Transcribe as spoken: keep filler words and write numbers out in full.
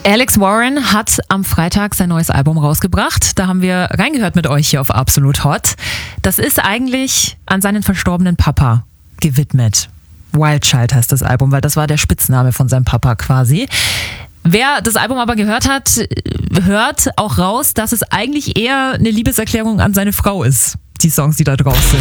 Alex Warren hat am Freitag sein neues Album rausgebracht. Da haben wir reingehört mit euch hier auf Absolut Hot. Das ist eigentlich an seinen verstorbenen Papa gewidmet. Wild Child heißt das Album, weil das war der Spitzname von seinem Papa quasi. Wer das Album aber gehört hat, hört auch raus, dass es eigentlich eher eine Liebeserklärung an seine Frau ist. Die Songs, die da drauf sind.